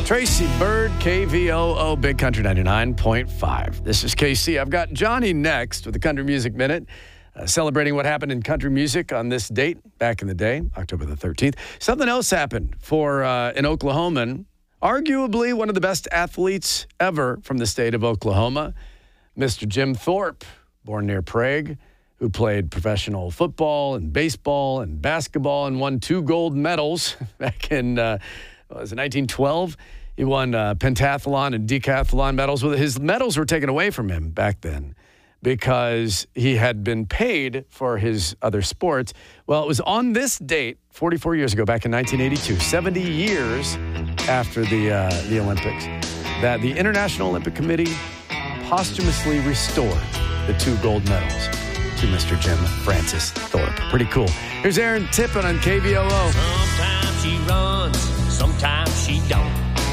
Tracy Bird, KVOO, Big Country 99.5. This is KC. I've got Johnny next with the Country Music Minute, celebrating what happened in country music on this date back in the day, October the 13th. Something else happened for an Oklahoman, arguably one of the best athletes ever from the state of Oklahoma, Mr. Jim Thorpe, born near Prague, who played professional football and baseball and basketball and won 2 gold medals back in 1912. He won pentathlon and decathlon medals. His medals were taken away from him back then because he had been paid for his other sports. Well, it was on this date, 44 years ago, back in 1982, 70 years after the Olympics, that the International Olympic Committee posthumously restored the 2 gold medals to Mr. Jim Francis Thorpe. Pretty cool. Here's Aaron Tippin on KVOO. Sometimes she runs,